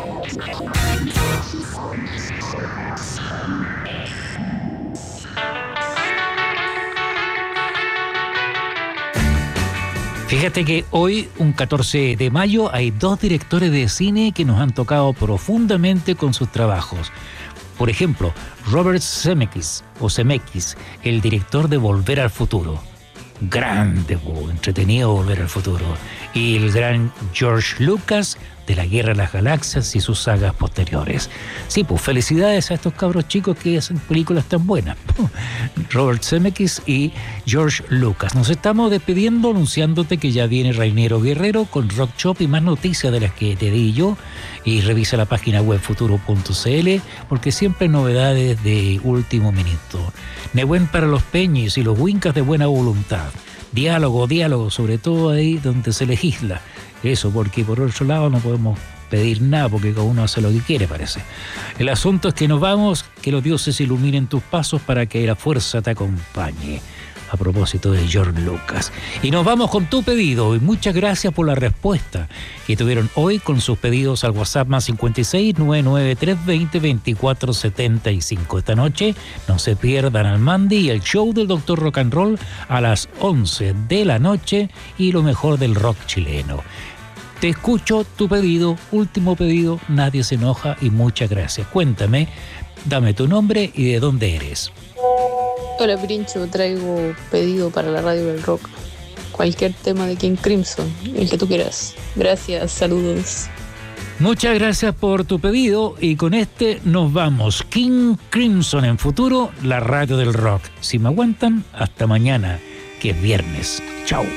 Fíjate que hoy, un 14 de mayo, hay 2 directores de cine que nos han tocado profundamente con sus trabajos. Por ejemplo, Robert Zemeckis, el director de Volver al Futuro. Grande, entretenido Volver al Futuro. Y el gran George Lucas, de la Guerra de las Galaxias y sus sagas posteriores. Sí, pues felicidades a estos cabros chicos que hacen películas tan buenas. Robert Zemeckis y George Lucas. Nos estamos despidiendo anunciándote que ya viene Rainero Guerrero con Rock Shop y más noticias de las que te di yo. Y revisa la página web futuro.cl porque siempre hay novedades de último minuto. Nehuen para los peñis y los wincas de buena voluntad. Diálogo, sobre todo ahí donde se legisla. Eso, porque por otro lado no podemos pedir nada, porque cada uno hace lo que quiere, parece. El asunto es que nos vamos, que los dioses iluminen tus pasos para que la fuerza te acompañe. A propósito de George Lucas. Y nos vamos con tu pedido, y muchas gracias por la respuesta que tuvieron hoy con sus pedidos al WhatsApp más 56 993 20 24 75. Esta noche no se pierdan al Mandy y el show del Dr. Rock and Roll a las 11 de la noche y lo mejor del rock chileno. Te escucho tu pedido, último pedido, nadie se enoja y muchas gracias. Cuéntame, dame tu nombre y de dónde eres. Hola Pirincho, traigo pedido para la radio del rock. Cualquier tema de King Crimson, el que tú quieras. Gracias, saludos. Muchas gracias por tu pedido y con este nos vamos. King Crimson en Futuro, la radio del rock. Si me aguantan, hasta mañana, que es viernes. Chau.